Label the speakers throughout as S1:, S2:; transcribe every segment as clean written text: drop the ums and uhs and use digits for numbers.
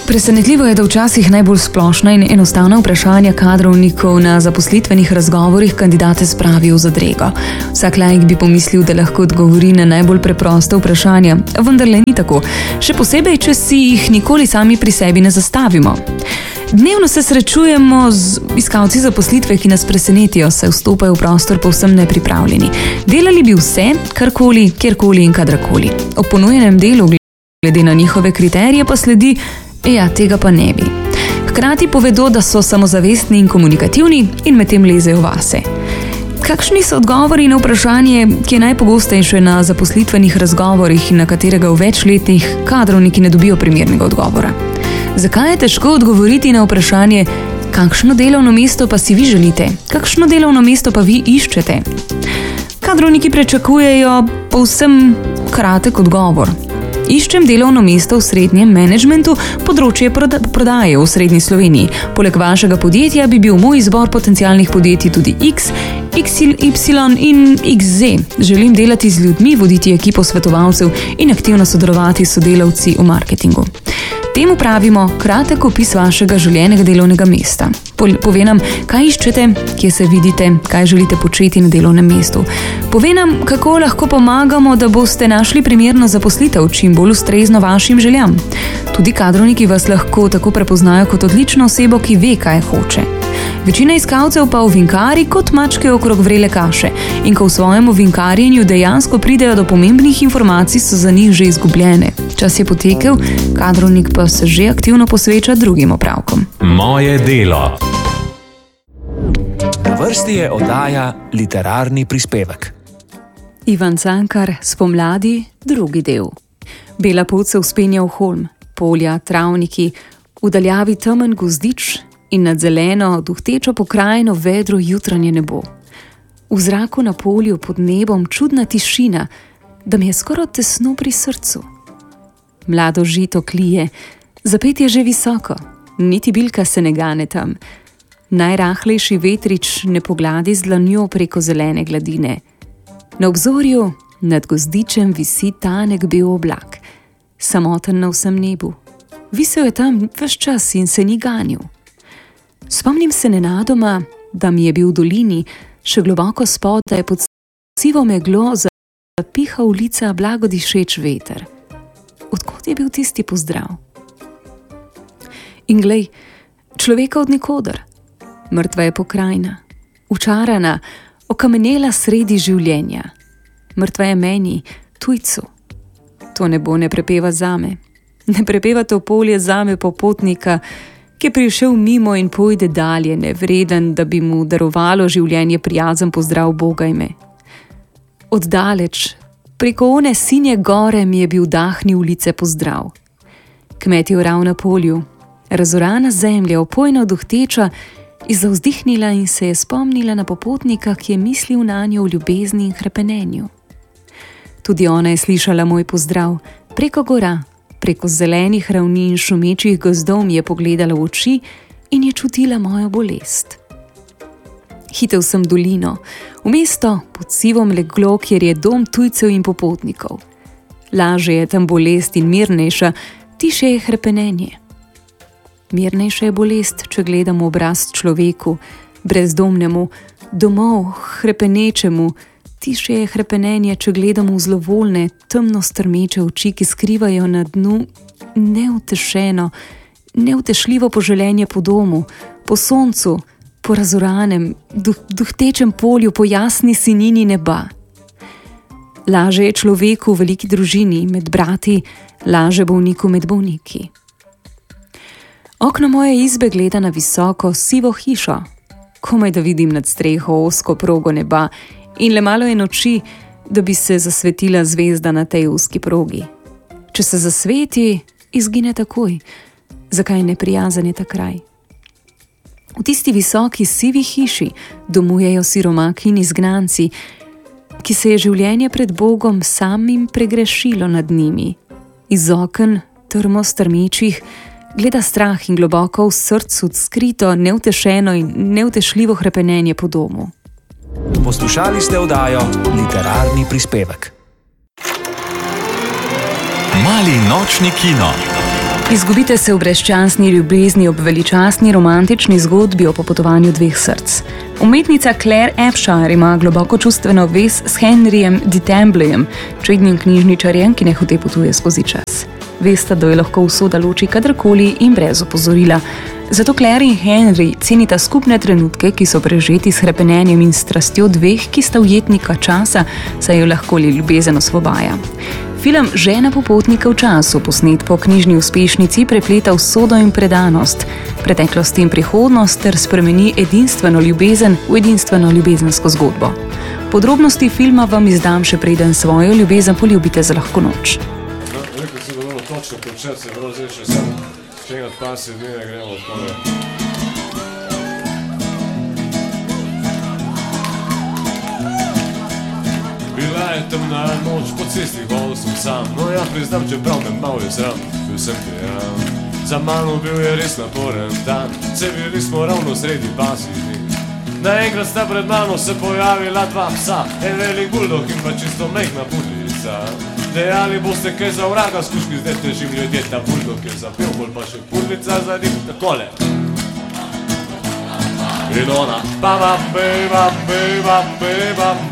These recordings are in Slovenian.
S1: Presenetljivo je, da včasih najbolj splošna in enostavna vprašanja kadrovnikov na zaposlitvenih razgovorih kandidate spravijo v zadrego. Vsak laik bi pomislil, da lahko odgovori na najbolj preprosta vprašanja, vendar le ni tako, še posebej, če si jih nikoli sami pri sebi ne zastavimo. Dnevno se srečujemo z iskalci zaposlitve, ki nas presenetijo, saj vstopajo v prostor povsem nepripravljeni. Delali bi vse, karkoli, kjerkoli in kadarkoli. O ponujenem delu glede na njihove kriterije pa sledi: ja, tega pa ne bi. Hkrati povedo, da so samozavestni in komunikativni in medtem lezejo vase. Kakšni so odgovori na vprašanje, ki je najpogostejše na zaposlitvenih razgovorih in na katerega v več letih kadrovniki ne dobijo primernega odgovora? Zakaj je težko odgovoriti na vprašanje, kakšno delovno mesto pa si vi želite, kakšno delovno mesto pa vi iščete? Kadrovniki pričakujejo povsem kratek odgovor. Iščem delovno mesto v srednjem menedžmentu, področje prodaje v srednji Sloveniji. Poleg vašega podjetja bi bil moj izbor potencialnih podjetij tudi X, XY in XZ. Želim delati z ljudmi, voditi ekipo svetovalcev in aktivno sodelovati s sodelavci v marketingu. Temu pravimo kratek opis vašega želenega delovnega mesta. Pove nam, kaj iščete, kje se vidite, kaj želite početi na delovnem mestu. Pove nam, kako lahko pomagamo, da boste našli primerno zaposlitev, čim bolj ustrezno vašim željam. Tudi kadrovniki vas lahko tako prepoznajo kot odlično osebo, ki ve, kaj hoče. Večina iskalcev pa ovinkari kot mačke okrog vrele kaše in ko v svojem ovinkarjenju dejansko pridejo do pomembnih informacij, so za njih že izgubljene. Čas je potekel, kadrovnik pa se že aktivno posveča drugim opravkom.
S2: Moje delo. Na vrsti je oddaja Literarni prispevek.
S1: Ivan Cankar, Spomladi, drugi del. Bela pot se vzpenja v holm, polja, travniki, v daljavi temen gozdič in nad zeleno, duhtečo pokrajino vedro jutranje nebo. V zraku na polju pod nebom čudna tišina, da mi je skoraj tesno pri srcu. Mlado žito klije, zapet je že visoko, niti bilka se ne gane tam. Najrahlejši vetrič ne pogladi z dlanjo preko zelene gladine. Na obzorju nad gozdičem visi tanek bel oblak, samoten na vsem nebu. Visel je tam ves čas in se ni ganil. Spomnim se nenadoma, da mi je bil v dolini, še globoko spodaj pod sivo meglo zapihal v lica blagodišeč veter. Odkot je bil tisti pozdrav? In glej, človeka od nikoder. Mrtva je pokrajina, učarana, okamenela sredi življenja. Mrtva je meni, tujcu. To nebo ne prepeva zame. Ne prepeva to polje zame popotnika, ki je prišel mimo in pojde dalje, nevreden, da bi mu darovalo življenje prijazen pozdrav Boga ime. Oddaleč, preko one sinje gore mi je bil dahnil ulice pozdrav. Kmet je oral na polju, razorana zemlja, opojno duhteča, zavzdihnila in se je spomnila na popotnika, ki je mislil nanjo v ljubezni in hrepenenju. Tudi ona je slišala moj pozdrav, preko gora, preko zelenih ravnin in šumečih gozdov mi je pogledala v oči in je čutila mojo bolest. Hitel sem dolino, v mesto pod sivo meglo, kjer je dom tujcev in popotnikov. Lažje je tam bolest in mirnejša, tišje je hrepenenje. Mirnejša je bolest, če gledamo obraz človeku, brezdomnemu, domov, hrepenečemu. Tišje je hrepenenje, če gledamo v zlovoljne, temno strmeče oči, ki skrivajo na dnu neutešeno, neutešljivo poželenje po domu, po soncu, po razoranem, duhtečem polju, po jasni sinini neba. Laže je človeku v veliki družini med brati, laže bolniku med bolniki. Okno moje izbe gleda na visoko, sivo hišo. Komaj da vidim nad streho ozko progo neba in le malo je noči, da bi se zasvetila zvezda na tej ozki progi. Če se zasveti, izgine takoj. Zakaj neprijazen je ta kraj? V tisti visoki sivi hiši domujejo siromaki in izgnanci, ki se je življenje pred Bogom samim pregrešilo nad njimi. Iz oken, trmo strmečih, gleda strah in globoko v srcu skrito, neutešeno in neutešljivo hrepenenje po domu.
S2: Poslušali ste oddajo Literarni prispevek. Mali nočni kino.
S1: Izgubite se v brezčasni ljubezni ob veličastni romantični zgodbi o popotovanju dveh src. Umetnica Claire Abshire ima globoko čustveno vez s Henryjem D'Tembleyem, čednim knjižničarjem, ki nehote potuje skozi čas. Vesta, da jo lahko usoda loči kadarkoli in brez opozorila. Zato Claire in Henry cenita skupne trenutke, ki so prežeti s hrepenenjem in strastjo dveh, ki sta ujetnika časa, saj jo lahko li ljubezen osvobaja. Film Žena popotnika v času, posnet po knjižni uspešnici, prepleta usodo in predanost, preteklost in prihodnost ter spremeni edinstveno ljubezen v edinstveno ljubezensko zgodbo. Podrobnosti filma vam izdam, še preden svojo ljubezen poljubite za lahko noč.
S3: Rekel si, da bomo točno končati, se prav zdaj še sem še enkrat par se dneve gremo odpove. Bila je temna noč, po cesti hodil sem sam, no ja priznam, čeprav me malo je sram, bil sem pijan. Za mano bil je res naporen dan, se bili smo ravno sredi pasji dni. Naenkrat sta pred mano se pojavila dva psa, en velik buldog in pa čisto mehna pudlica. Dejali boste kaj za vraga, skuški zdaj težim ljudje, ta buldog je zapel, bolj pa še pudlica za njim takole. In ona, bam, bam, bam, bam,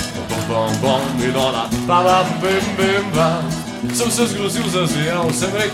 S3: bom, in ona, bam, bam, bam. Sem se zgrozil, zazijal, sem rekel,